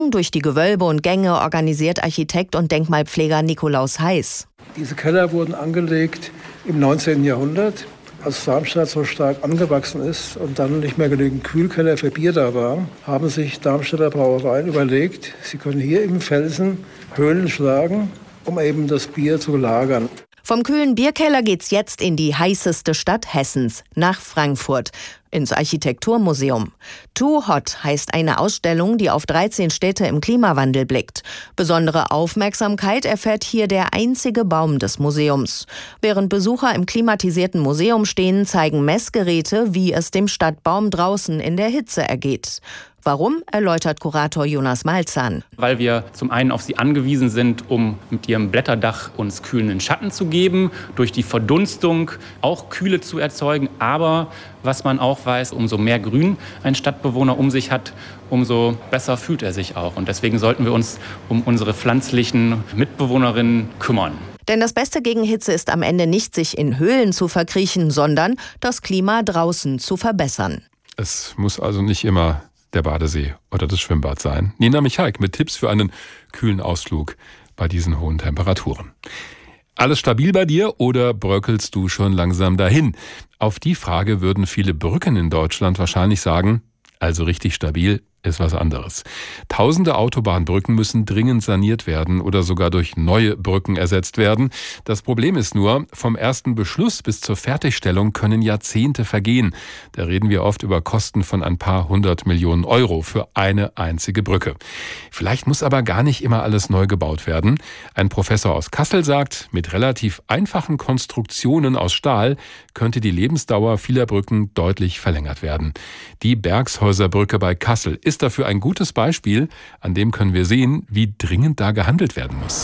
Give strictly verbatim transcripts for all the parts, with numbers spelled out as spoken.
Durch die Gewölbe und Gänge organisiert Architekt und Denkmalpfleger Nikolaus Heiß. Diese Keller wurden angelegt im neunzehnten Jahrhundert, als Darmstadt so stark angewachsen ist und dann nicht mehr genügend Kühlkeller für Bier da war, haben sich Darmstädter Brauereien überlegt, sie können hier im Felsen Höhlen schlagen, um eben das Bier zu lagern. Vom kühlen Bierkeller geht's jetzt in die heißeste Stadt Hessens, nach Frankfurt, ins Architekturmuseum. Too Hot heißt eine Ausstellung, die auf dreizehn Städte im Klimawandel blickt. Besondere Aufmerksamkeit erfährt hier der einzige Baum des Museums. Während Besucher im klimatisierten Museum stehen, zeigen Messgeräte, wie es dem Stadtbaum draußen in der Hitze ergeht. Warum, erläutert Kurator Jonas Malzahn. Weil wir zum einen auf sie angewiesen sind, um mit ihrem Blätterdach uns kühlenden Schatten zu geben, durch die Verdunstung auch Kühle zu erzeugen. Aber was man auch weiß, umso mehr Grün ein Stadtbewohner um sich hat, umso besser fühlt er sich auch. Und deswegen sollten wir uns um unsere pflanzlichen Mitbewohnerinnen kümmern. Denn das Beste gegen Hitze ist am Ende nicht, sich in Höhlen zu verkriechen, sondern das Klima draußen zu verbessern. Es muss also nicht immer der Badesee oder das Schwimmbad sein. Nina Michaik mit Tipps für einen kühlen Ausflug bei diesen hohen Temperaturen. Alles stabil bei dir oder bröckelst du schon langsam dahin? Auf die Frage würden viele Brücken in Deutschland wahrscheinlich sagen, also richtig stabil ist was anderes. Tausende Autobahnbrücken müssen dringend saniert werden oder sogar durch neue Brücken ersetzt werden. Das Problem ist nur, vom ersten Beschluss bis zur Fertigstellung können Jahrzehnte vergehen. Da reden wir oft über Kosten von ein paar hundert Millionen Euro für eine einzige Brücke. Vielleicht muss aber gar nicht immer alles neu gebaut werden. Ein Professor aus Kassel sagt, mit relativ einfachen Konstruktionen aus Stahl könnte die Lebensdauer vieler Brücken deutlich verlängert werden. Die Bergshäuser Brücke bei Kassel ist dafür ein gutes Beispiel, an dem können wir sehen, wie dringend da gehandelt werden muss.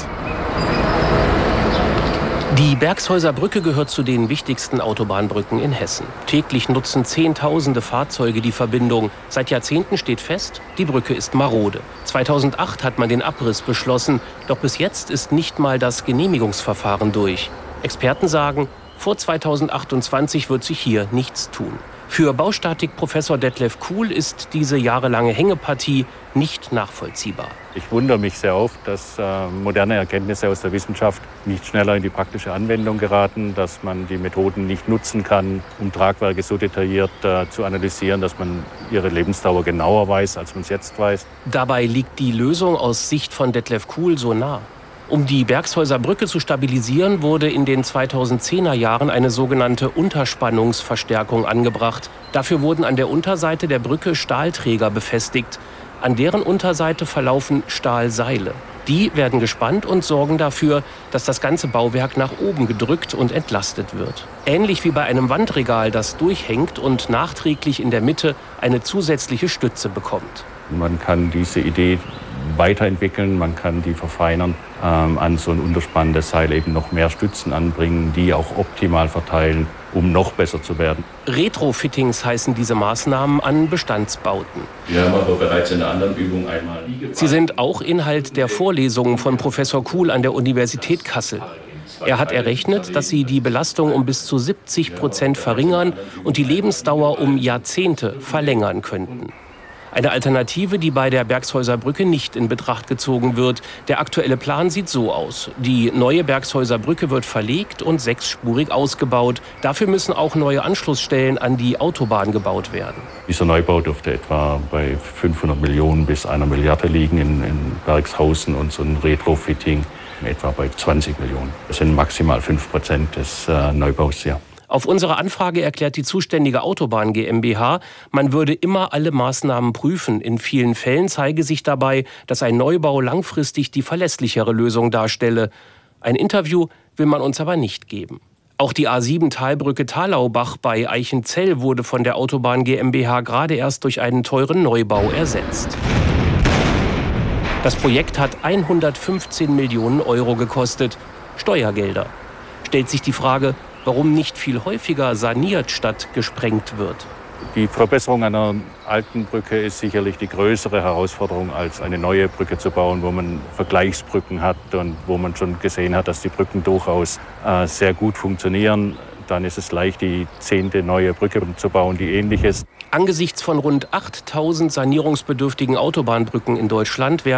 Die Bergshäuser Brücke gehört zu den wichtigsten Autobahnbrücken in Hessen. Täglich nutzen Zehntausende Fahrzeuge die Verbindung. Seit Jahrzehnten steht fest, die Brücke ist marode. zweitausendacht hat man den Abriss beschlossen, doch bis jetzt ist nicht mal das Genehmigungsverfahren durch. Experten sagen, vor zweitausendachtundzwanzig wird sich hier nichts tun. Für Baustatik-Professor Detlef Kuhl ist diese jahrelange Hängepartie nicht nachvollziehbar. Ich wundere mich sehr oft, dass äh, moderne Erkenntnisse aus der Wissenschaft nicht schneller in die praktische Anwendung geraten, dass man die Methoden nicht nutzen kann, um Tragwerke so detailliert äh, zu analysieren, dass man ihre Lebensdauer genauer weiß, als man es jetzt weiß. Dabei liegt die Lösung aus Sicht von Detlef Kuhl so nah. Um die Bergshäuser Brücke zu stabilisieren, wurde in den zweitausendzehner Jahren eine sogenannte Unterspannungsverstärkung angebracht. Dafür wurden an der Unterseite der Brücke Stahlträger befestigt. An deren Unterseite verlaufen Stahlseile. Die werden gespannt und sorgen dafür, dass das ganze Bauwerk nach oben gedrückt und entlastet wird. Ähnlich wie bei einem Wandregal, das durchhängt und nachträglich in der Mitte eine zusätzliche Stütze bekommt. Man kann diese Idee weiterentwickeln, man kann die verfeinern, ähm, an so ein unterspannendes Seil eben noch mehr Stützen anbringen, die auch optimal verteilen, um noch besser zu werden. Retrofittings heißen diese Maßnahmen an Bestandsbauten. Wir haben aber bereits in einer anderen Übung einmal... Sie sind auch Inhalt der Vorlesungen von Professor Kuhl an der Universität Kassel. Er hat errechnet, dass sie die Belastung um bis zu siebzig Prozent verringern und die Lebensdauer um Jahrzehnte verlängern könnten. Eine Alternative, die bei der Bergshäuser Brücke nicht in Betracht gezogen wird. Der aktuelle Plan sieht so aus. Die neue Bergshäuser Brücke wird verlegt und sechsspurig ausgebaut. Dafür müssen auch neue Anschlussstellen an die Autobahn gebaut werden. Dieser Neubau dürfte etwa bei fünfhundert Millionen bis einer Milliarde liegen in, in Bergshausen und so ein Retrofitting etwa bei zwanzig Millionen. Das sind maximal fünf Prozent des äh, Neubaus, ja. Auf unsere Anfrage erklärt die zuständige Autobahn GmbH, man würde immer alle Maßnahmen prüfen. In vielen Fällen zeige sich dabei, dass ein Neubau langfristig die verlässlichere Lösung darstelle. Ein Interview will man uns aber nicht geben. Auch die A sieben Talbrücke Talaubach bei Eichenzell wurde von der Autobahn GmbH gerade erst durch einen teuren Neubau ersetzt. Das Projekt hat hundertfünfzehn Millionen Euro gekostet. Steuergelder. Stellt sich die Frage, warum nicht viel häufiger saniert statt gesprengt wird. Die Verbesserung einer alten Brücke ist sicherlich die größere Herausforderung, als eine neue Brücke zu bauen, wo man Vergleichsbrücken hat und wo man schon gesehen hat, dass die Brücken durchaus äh, sehr gut funktionieren. dann ist es leicht, die zehnte neue Brücke zu bauen, die ähnlich ist. Angesichts von rund achttausend sanierungsbedürftigen Autobahnbrücken in Deutschland